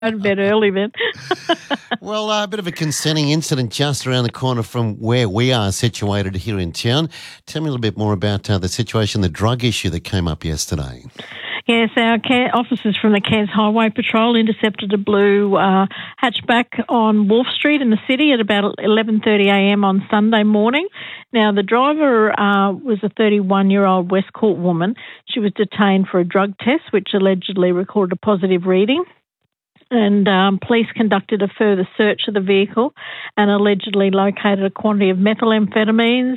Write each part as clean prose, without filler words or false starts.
Go to bed early then. Well, a bit of a concerning incident just around the corner from where we are situated here in town. Tell me a little bit more about the situation, the drug issue that came up yesterday. Yes, our officers from the Cairns Highway Patrol intercepted a blue hatchback on Wharf Street in the city at about 11:30am on Sunday morning. Now, the driver was a 31-year-old Westcourt woman. She was detained for a drug test, which allegedly recorded a positive reading. And police conducted a further search of the vehicle and allegedly located a quantity of methamphetamines,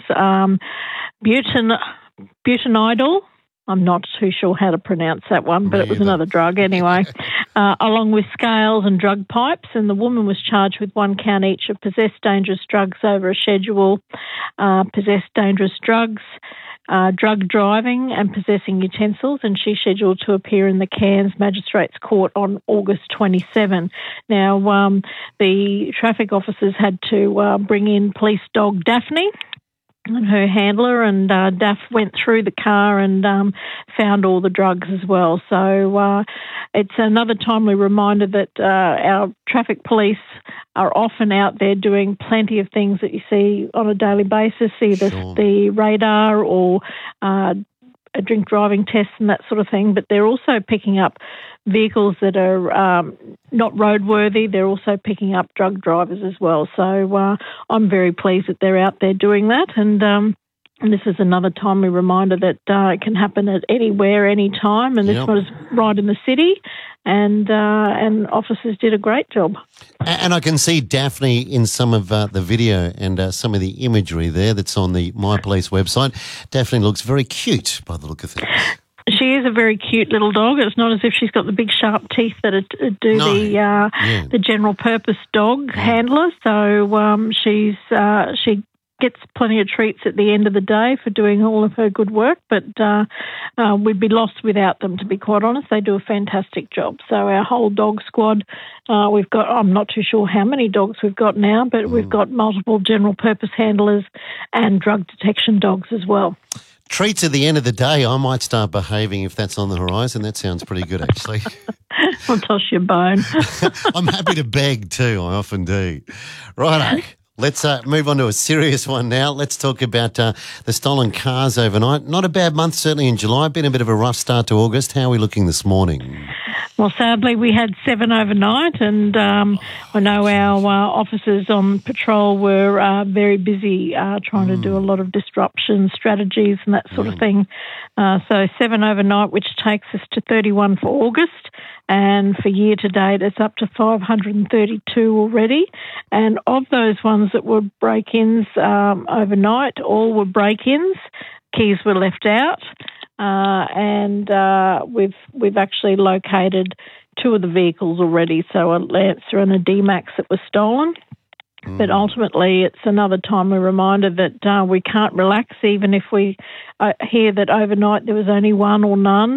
butanidol. I'm not too sure how to pronounce that one, but it was another drug anyway, along with scales and drug pipes. And the woman was charged with 1 count each of possessed dangerous drugs over a schedule, possessed dangerous drugs, drug driving and possessing utensils, and she's scheduled to appear in the Cairns Magistrates Court on August 27. Now, the traffic officers had to bring in police dog Daphne and her handler, and Daff went through the car and found all the drugs as well. So it's another timely reminder that our traffic police are often out there doing plenty of things that you see on a daily basis, either the radar or a drink driving test and that sort of thing, but they're also picking up vehicles that are not roadworthy. They're also picking up drug drivers as well. So I'm very pleased that they're out there doing that. And this is another timely reminder that it can happen at anywhere, any time. And this was right in the city. And officers did a great job. And I can see Daphne in some of the video and some of the imagery there that's on the My Police website. Daphne looks very cute by the look of things. She is a very cute little dog. It's not as if she's got the big sharp teeth that do the general purpose dog handler. So she gets plenty of treats at the end of the day for doing all of her good work, but we'd be lost without them, to be quite honest. They do a fantastic job. So our whole dog squad, we've got, I'm not too sure how many dogs we've got now, but we've got multiple general purpose handlers and drug detection dogs as well. Treats at the end of the day, I might start behaving if that's on the horizon. That sounds pretty good, actually. I'll toss you a bone. I'm happy to beg too, I often do. Righto. Let's move on to a serious one now. Let's talk about the stolen cars overnight. Not a bad month, certainly in July. Been a bit of a rough start to August. How are we looking this morning? Well, sadly, we had 7 overnight, and I know our officers on patrol were very busy trying to do a lot of disruption strategies and that sort of thing. So 7 overnight, which takes us to 31 for August. And for year to date, it's up to 532 already. And of those ones that were break-ins overnight, all were break-ins. Keys were left out. And we've actually located 2 of the vehicles already, so a Lancer and a D-Max that was stolen. But ultimately, it's another timely reminder that we can't relax, even if we hear that overnight there was only 1 or none.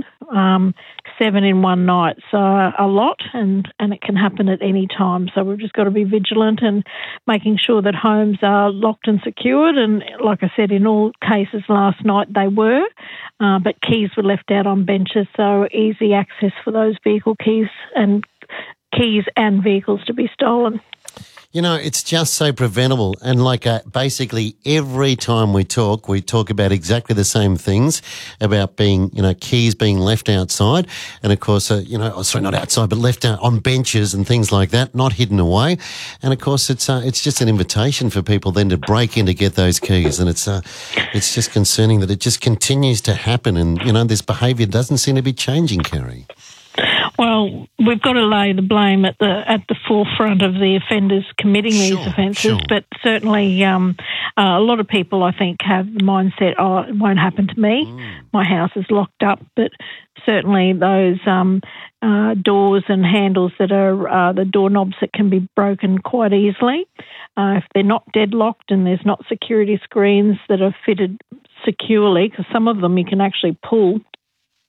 7 in one night, so a lot, and it can happen at any time. So we've just got to be vigilant and making sure that homes are locked and secured. And like I said, in all cases last night they were, but keys were left out on benches, so easy access for those vehicle keys and vehicles to be stolen. You know, it's just so preventable. And basically every time we talk about exactly the same things about being, keys being left outside. And of course, not outside, but left out on benches and things like that, not hidden away. And of course, it's just an invitation for people then to break in to get those keys. And it's just concerning that it just continues to happen. And, this behaviour doesn't seem to be changing, Kerry. Well, we've got to lay the blame at the forefront of the offenders committing these offences, but certainly a lot of people, I think, have the mindset, it won't happen to me. My house is locked up, but certainly those doors and handles that are the doorknobs that can be broken quite easily, if they're not deadlocked and there's not security screens that are fitted securely, because some of them you can actually pull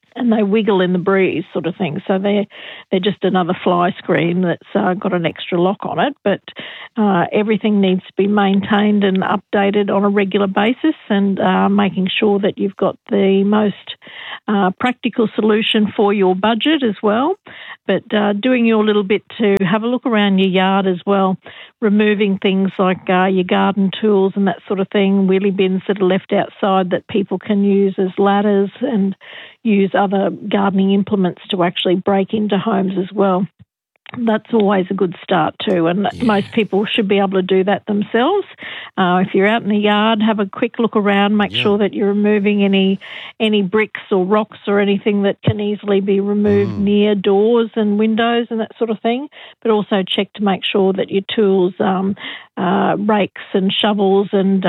and they wiggle in the breeze sort of thing. So they're just another fly screen that's got an extra lock on it. But everything needs to be maintained and updated on a regular basis, and making sure that you've got the most practical solution for your budget as well. But doing your little bit to have a look around your yard as well, removing things like your garden tools and that sort of thing, wheelie bins that are left outside that people can use as ladders, and use other gardening implements to actually break into homes as well. That's always a good start too, and most people should be able to do that themselves. If you're out in the yard, have a quick look around, make sure that you're removing any bricks or rocks or anything that can easily be removed near doors and windows and that sort of thing, but also check to make sure that your tools, rakes and shovels and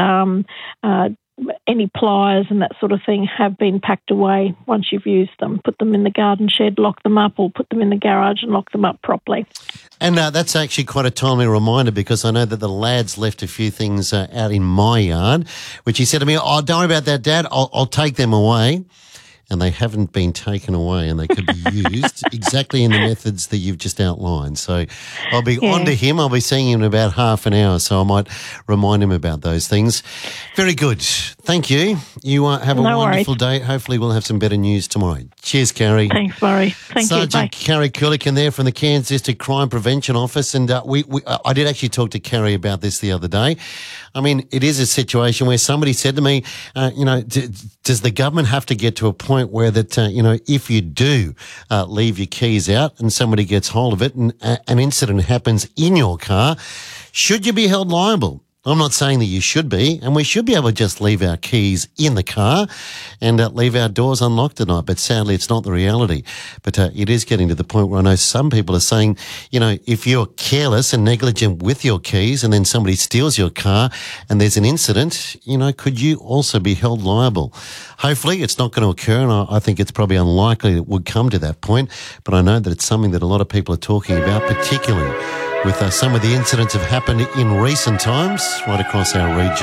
any pliers and that sort of thing have been packed away once you've used them. Put them in the garden shed, lock them up, or put them in the garage and lock them up properly. And that's actually quite a timely reminder, because I know that the lads left a few things out in my yard, which he said to me, "Oh, don't worry about that, Dad. I'll take them away." And they haven't been taken away, and they could be used exactly in the methods that you've just outlined. So I'll be on to him. I'll be seeing him in about half an hour, so I might remind him about those things. Very good. Thank you. You have a wonderful day. Hopefully we'll have some better news tomorrow. Cheers, Carrie. Thanks, Murray. Thank Sergeant you. Bye. Carrie Kulikin there from the Cairns District Crime Prevention Office. And I did actually talk to Carrie about this the other day. I mean, it is a situation where somebody said to me, does the government have to get to a point where that, if you do leave your keys out and somebody gets hold of it and an incident happens in your car, should you be held liable? I'm not saying that you should be, and we should be able to just leave our keys in the car and leave our doors unlocked at night, but sadly it's not the reality. But it is getting to the point where I know some people are saying, if you're careless and negligent with your keys and then somebody steals your car and there's an incident, could you also be held liable? Hopefully it's not going to occur, and I think it's probably unlikely it would come to that point, but I know that it's something that a lot of people are talking about, particularly with some of the incidents have happened in recent times right across our region.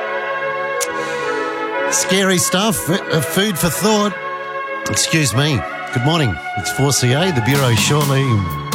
Scary stuff, food for thought. Excuse me. Good morning. It's 4CA, the Bureau shortly.